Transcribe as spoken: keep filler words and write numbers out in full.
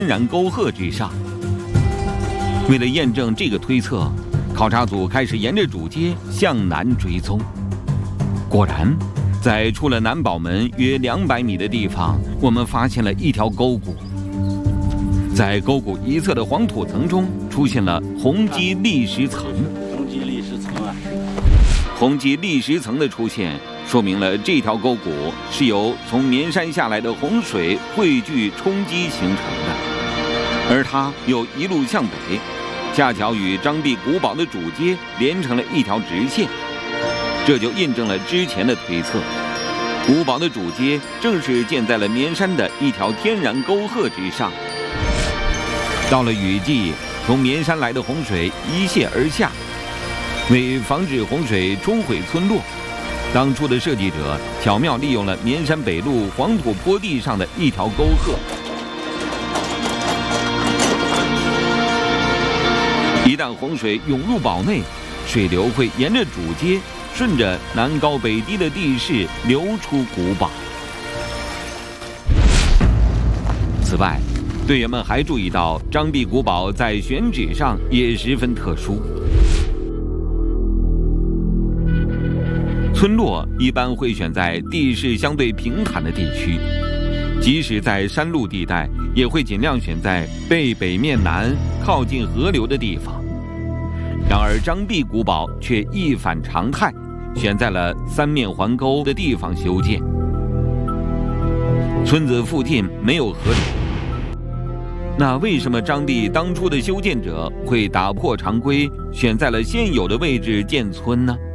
天然沟壑之上。为了验证这个推测，考察组开始沿着主街向南追踪。果然，在出了南宝门约两百米的地方，我们发现了一条沟谷。在沟谷一侧的黄土层中，出现了红基砾石层。 红基砾石层啊！ 红基砾石层的出现，说明了这条沟谷是由从绵山下来的洪水汇聚冲积形成的，而它又一路向北，恰巧与张壁古堡的主街连成了一条直线，这就印证了之前的推测。古堡的主街正是建在了绵山的一条天然沟壑之上。到了雨季，从绵山来的洪水一泻而下，为防止洪水冲毁村落，当初的设计者巧妙利用了绵山北路黄土坡地上的一条沟壑。一旦洪水涌入堡内，水流会沿着主街，顺着南高北低的地势流出古堡。此外，队员们还注意到，张壁古堡在选址上也十分特殊。村落一般会选在地势相对平坦的地区，即使在山路地带，也会尽量选在背北面南、靠近河流的地方。然而，张壁古堡却一反常态，选在了三面环沟的地方修建。村子附近没有河流。那为什么张壁当初的修建者会打破常规，选在了现有的位置建村呢？